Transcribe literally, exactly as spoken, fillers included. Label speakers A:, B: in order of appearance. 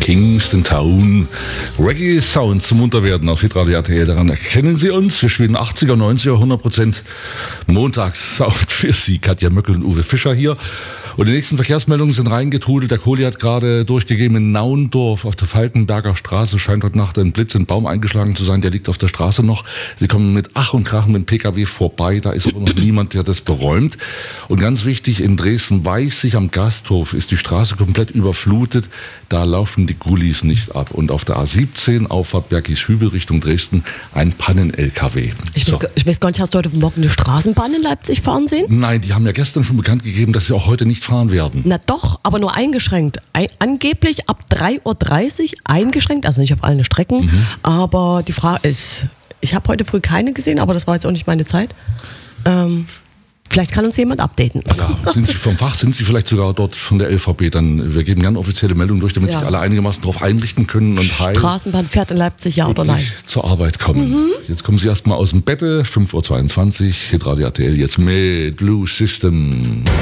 A: Kingston Town. Reggae Sound zum Munterwerden auf Hitradio R T L. Daran erkennen Sie uns. Wir spielen achtziger, neunziger, hundert Prozent Montagssound für Sie. Katja Möckel und Uwe Fischer hier. Und die nächsten Verkehrsmeldungen sind reingetrudelt. Der Kohli hat gerade durchgegeben, in Naundorf auf der Falkenberger Straße scheint heute Nacht ein Blitz in den Baum eingeschlagen zu sein. Der liegt auf der Straße noch. Sie kommen mit Ach und Krach mit dem Pkw vorbei. Da ist aber noch niemand, der das beräumt. Und ganz wichtig, in Dresden-Weißig am Gasthof ist die Straße komplett überflutet. Da laufen die Gullis nicht ab. Und auf der A siebzehn, Auffahrt Bergisch-Hübel Richtung Dresden, ein Pannen-L K W.
B: Ich,
A: So.
B: weiß, ich weiß gar nicht, hast du heute Morgen eine Straßenbahn in Leipzig fahren sehen?
A: Nein, die haben ja gestern schon bekannt gegeben, dass sie auch heute nicht fahren werden.
B: Na doch, aber nur eingeschränkt. Ein, angeblich ab drei Uhr dreißig eingeschränkt, also nicht auf allen Strecken. Mhm. Aber die Frage ist, ich habe heute früh keine gesehen, aber das war jetzt auch nicht meine Zeit. Ähm, vielleicht kann uns jemand updaten.
A: Ja, sind Sie vom Fach, sind Sie vielleicht sogar dort von der L V B? Dann, wir geben gerne offizielle Meldungen durch, damit
B: Ja.
A: sich alle einigermaßen darauf einrichten können und heil
B: Straßenbahn fährt in Leipzig, ja oder nein?
A: zur Arbeit kommen. Mhm. Jetzt kommen Sie erstmal aus dem Bette, fünf Uhr zweiundzwanzig, Hitradio R T L jetzt mit Blue System.